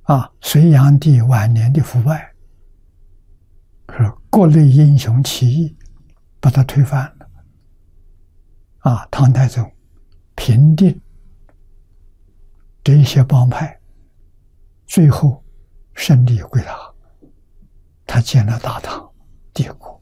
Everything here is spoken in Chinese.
隋炀帝晚年的腐败，是各类英雄起义把他推翻了。唐太宗平定这一些帮派，最后胜利归他，他建了大唐帝国。